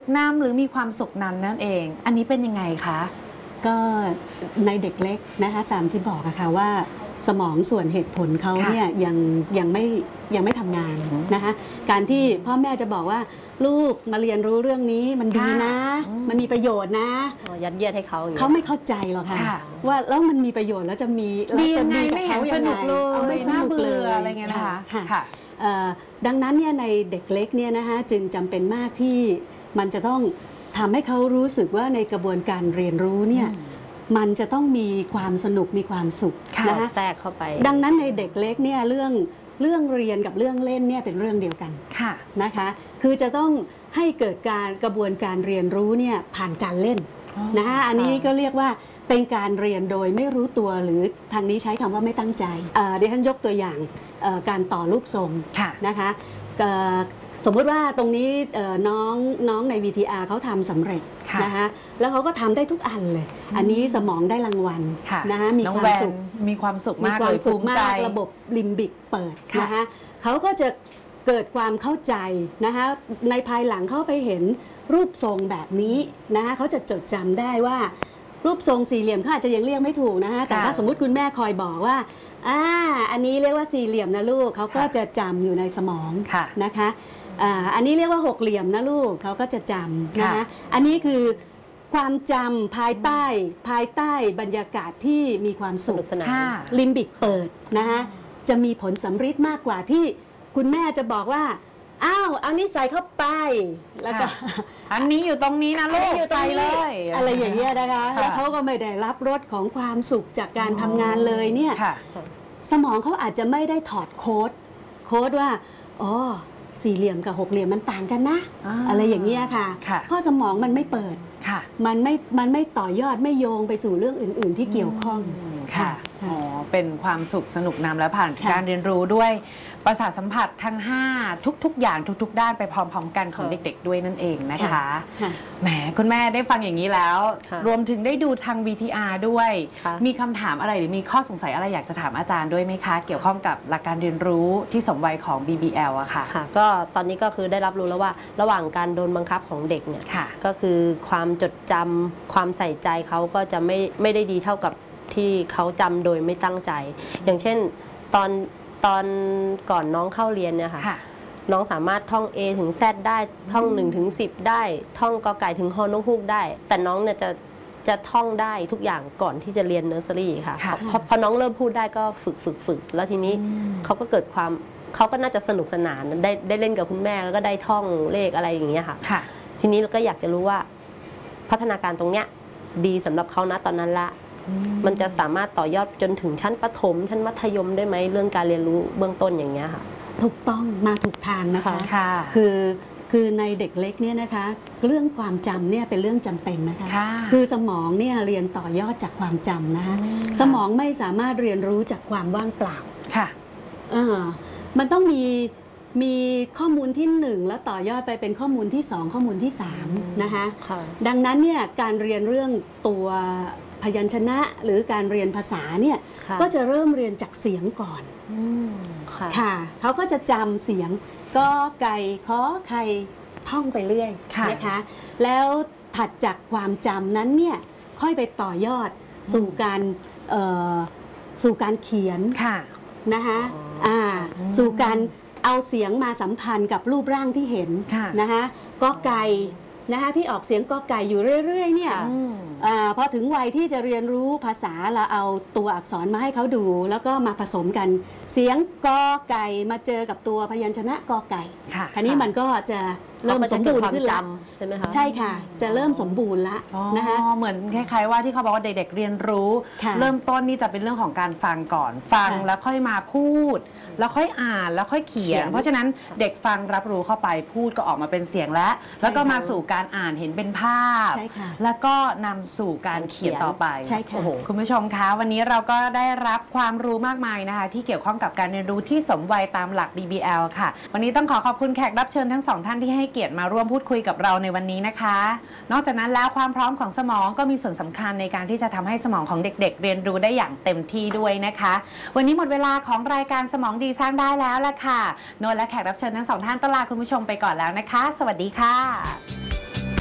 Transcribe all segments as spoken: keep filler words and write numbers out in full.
นำหรือมีความสุขนำนั่นเองอันนี้เป็นยังไงคะก็ในเด็กเล็กนะคะตามที่บอกอะค่ะว่าสมองส่วนเหตุผลเขาเนี่ยยังยังไม่ยังไม่ทำงานนะคะการที่พ่อแม่จะบอกว่าลูกมาเรียนรู้เรื่องนี้มันดีนะมันมีประโยชน์นะยัดเยียดให้เขาเขาไม่เข้าใจหรอกค่ะว่าแล้วมันมีประโยชน์แล้วจะมีแล้วจะดีกับเขายังไงเอาไม่สนุกเลยอะไรเงี้ยนะคะดังนั้นเนี่ยในเด็กเล็กเนี่ยนะคะจึงจำเป็นมากที่มันจะต้องทำให้เขารู้สึกว่าในกระบวนการเรียนรู้เนี่ยมันจะต้องมีความสนุกมีความสุขนะคะแทรกเข้าไปดังนั้นในเด็กเล็กเนี่ยเรื่องเรื่องเรียนกับเรื่องเล่นเนี่ยเป็นเรื่องเดียวกันนะคะคือจะต้องให้เกิดการกระบวนการเรียนรู้เนี่ยผ่านการเล่นนะคะอันนี้ก็เรียกว่าเป็นการเรียนโดยไม่รู้ตัวหรือทางนี้ใช้คำว่าไม่ตั้งใจเดี๋ยวท่านยกตัวอย่างการต่อรูปทรงนะคะสมมติว่าตรงนี้น้องน้องใน วี ที อาร์ เขาทำสำเร็จนะคะแล้วเขาก็ทำได้ทุกอันเลยอันนี้สมองได้รางวัลนะคะมีความสุขมีความสุขมากมีความสุขมากระบบลิมบิกเปิดนะคะเขาก็จะเกิดความเข้าใจนะคะในภายหลังเขาไปเห็นรูปทรงแบบนี้นะคะเขาจะจดจำได้ว่ารูปทรงสี่เหลี่ยมเขาอาจจะยังเรียกไม่ถูกนะคะแต่ถ้าสมมุติคุณแม่คอยบอกว่าอ่าอันนี้เรียกว่าสี่เหลี่ยมนะลูกเขาก็จะจำอยู่ในสมองนะคะอันนี้เรียกว่าหกเหลี่ยมนะลูกเขาก็จะจำนะคะอันนี้คือความจำภายใต้ภายใต้บรรยากาศที่มีความสุขสนานลิมบิกเปิดนะคะจะมีผลสำฤทธิ์มากกว่าที่คุณแม่จะบอกว่าอ้าวเอานี้ใส่เข้าไปแล้วก็อันนี้อยู่ตรงนี้นะลูกใส่เลยอะไรอย่างเงี้ยนะคะแล้วเขาก็ไม่ได้รับรสของความสุขจากการทำงานเลยเนี่ยสมองเขาอาจจะไม่ได้ถอดโค้ดโค้ดว่าอ๋อสี่เหลี่ยมกับหกเหลี่ยมมันต่างกันนะ อ, อะไรอย่างเงี้ยค่ะเพราะสมองมันไม่เปิดมันไม่มันไม่ต่อยอดไม่โยงไปสู่เรื่องอื่นๆที่เกี่ยวข้องค่ะอ๋อเป็นความสุขสนุกนำและผ่านการเรียนรู้ด้วยประสาทสัมผัสทั้งห้าทุกๆอย่างทุกๆด้านไปพร้อมๆกันของเด็กๆด้วยนั่นเองนะคะแหมคุณแม่ได้ฟังอย่างนี้แล้วรวมถึงได้ดูทาง วี ที อาร์ ด้วยมีคำถามอะไรหรือมีข้อสงสัยอะไรอยากจะถามอาจารย์ด้วยไหมคะเกี่ยวข้องกับหลักการเรียนรู้ที่สมวัยของ บี บี แอล อะค่ะก็ตอนนี้ก็คือได้รับรู้แล้วว่าระหว่างการโดนบังคับของเด็กเนี่ยก็คือความจดจำความใส่ใจเขาก็จะไม่ไม่ได้ดีเท่ากับที่เขาจำโดยไม่ตั้งใจ อย่างเช่นตอนตอนก่อนน้องเข้าเรียนเนี่ยค่ะน้องสามารถท่อง A ถึง Z ได้ท่องหนึ่งถึงสิบได้ท่องกอไก่ถึงฮอนกฮูกได้แต่น้องเนี่ยจะจะท่องได้ทุกอย่างก่อนที่จะเรียนเนอร์เซอรี่ค่ะพอพอน้องเริ่มพูดได้ก็ฝึกฝึกฝึกแล้วทีนี้เขาก็เกิดความเขาก็น่าจะสนุกสนานได้ได้เล่นกับคุณแม่แล้วก็ได้ท่องเลขอะไรอย่างเงี้ยค่ะทีนี้เราก็อยากจะรู้ว่าพัฒนาการตรงเนี้ยดีสำหรับเขานะตอนนั้นละมันจะสามารถต่อยอดจนถึงชั้นประถมชั้นมัธยมได้ไหมเรื่องการเรียนรู้เบื้องต้นอย่างเงี้ยค่ะถูกต้องมาถูกทางนะคะคือคือในเด็กเล็กเนี่ยนะคะเรื่องความจำเนี่ยเป็นเรื่องจำเป็นนะคะคือสมองเนี่ยเรียนต่อยอดจากความจำนะคะสมองไม่สามารถเรียนรู้จากความว่างเปล่าค่ะมันต้องมีมีข้อมูลที่หนึ่งแล้วต่อยอดไปเป็นข้อมูลที่สองข้อมูลที่สามนะคะดังนั้นเนี่ยการเรียนเรื่องตัวพยัญชนะหรือการเรียนภาษาเนี่ยก็จะเริ่มเรียนจากเสียงก่อนค่ะเขาก็จะจำเสียงกอไก่ขอไข่ท่องไปเรื่อยนะคะแล้วถัดจากความจำนั้นเนี่ยค่อยไปต่อยอดสู่การสู่การเขียนนะคะสู่การเอาเสียงมาสัมพันธ์กับรูปร่างที่เห็นนะคะกอไก่นะคะที่ออกเสียงกอไก่อยู่เรื่อยๆเนี่ยพอถึงวัยที่จะเรียนรู้ภาษาเราเอาตัวอักษรมาให้เขาดูแล้วก็มาผสมกันเสียงกอไก่มาเจอกับตัวพยัญชนะกอไก่ทีนี้มันก็จะเริ่มสมบูรณ์ขึ้นแล้วใช่ไหมคะใช่ค่ะจะเริ่มสมบูรณ์แล้วนะคะเหมือนคล้ายๆว่าที่เขาบอกว่าเด็กๆเรียนรู้เริ่มต้นนี่จะเป็นเรื่องของการฟังก่อนฟังแล้วค่อยมาพูดแล้วค่อยอ่านแล้วค่อยเขียนเพราะฉะนั้นเด็กฟังรับรู้เข้าไปพูดก็ออกมาเป็นเสียงแล้วแล้วก็มาสู่การอ่านเห็นเป็นภาพแล้วก็นำสู่การเขียนต่อไปโอ้โหคุณผู้ชมคะวันนี้เราก็ได้รับความรู้มากมายนะคะที่เกี่ยวข้องกับการเรียนรู้ที่สมวัยตามหลัก บี บี แอล ค่ะวันนี้ต้องขอขอบคุณแขกรับเชิญทั้งสองท่านที่ให้เกียรติมาร่วมพูดคุยกับเราในวันนี้นะคะนอกจากนั้นแล้วความพร้อมของสมองก็มีส่วนสำคัญในการที่จะทำให้สมองของเด็กๆเรียนรู้ได้อย่างเต็มที่ด้วยนะคะวันนี้หมดเวลาของรายการสมองดีสร้างได้แล้วล่ะค่ะโนนและแขกรับเชิญทั้งสองท่านต้องลาคุณผู้ชมไปก่อนแล้วนะคะสวัสดีค่ะ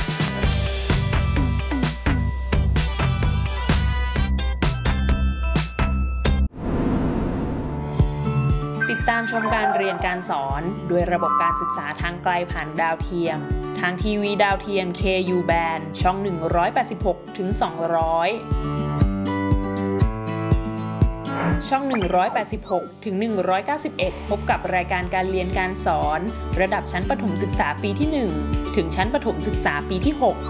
ตามชมการเรียนการสอนด้วยระบบการศึกษาทางไกลผ่านดาวเทียมทางทีวีดาวเทียม เค ยู Band ช่อง หนึ่งร้อยแปดสิบหกถึงสองร้อย ช่อง หนึ่งร้อยแปดสิบหกถึงหนึ่งร้อยเก้าสิบเอ็ด พบกับรายการการเรียนการสอนระดับชั้นประถมศึกษาปีที่ หนึ่ง ถึงชั้นประถมศึกษาปีที่ หก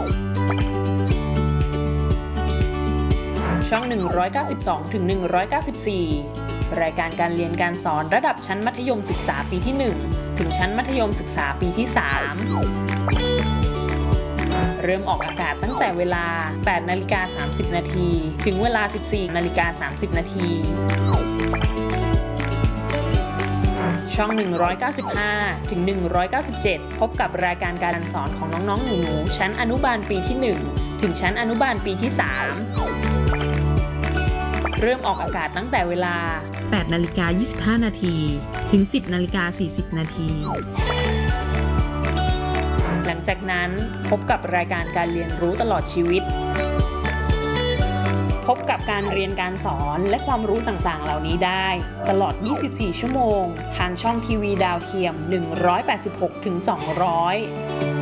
ช่อง หนึ่งร้อยเก้าสิบสองถึงหนึ่งร้อยเก้าสิบสี่ รายการการเรียนการสอนระดับชั้นมัธยมศึกษาปีที่ หนึ่ง ถึงชั้นมัธยมศึกษาปีที่ สาม เริ่มออกอากาศตั้งแต่เวลา แปดนาฬิกาสามสิบนาที ถึงเวลา สิบสี่นาฬิกาสามสิบนาที ช่อง หนึ่งร้อยเก้าสิบห้าถึงหนึ่งร้อยเก้าสิบเจ็ด พบกับรายการการสอนของน้องๆหนูๆชั้นอนุบาลปีที่ หนึ่ง ถึงชั้นอนุบาลปีที่ สาม เริ่มออกอากาศตั้งแต่เวลา แปดนาฬิกายี่สิบห้านาที ถึง สิบนาฬิกาสี่สิบนาที หลังจากนั้นพบกับรายการการเรียนรู้ตลอดชีวิต พบกับการเรียนการสอนและความรู้ต่างๆเหล่านี้ได้ตลอด ยี่สิบสี่ ชั่วโมงทางช่องทีวีดาวเทียม หนึ่งร้อยแปดสิบหกถึงสองร้อย